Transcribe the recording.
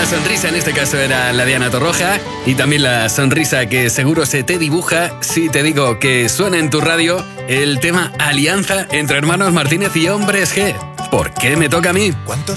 sonrisa, en este caso era la de Ana Torroja, y también la sonrisa que seguro se te dibuja si te digo que suena en tu radio el tema Alianza entre hermanos Martínez y Hombres G. ¿Por qué me toca a mí?